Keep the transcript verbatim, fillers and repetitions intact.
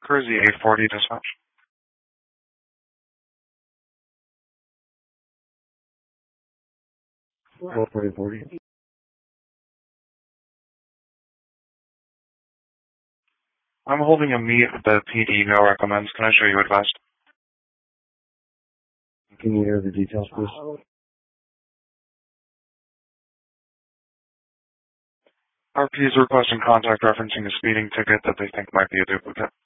Cruzy eight forty dispatch. Roll for eight forty. I'm holding a meet the P D no recommends. Can I show you advised? Can you hear the details, please? R P is requesting contact referencing a speeding ticket that they think might be a duplicate.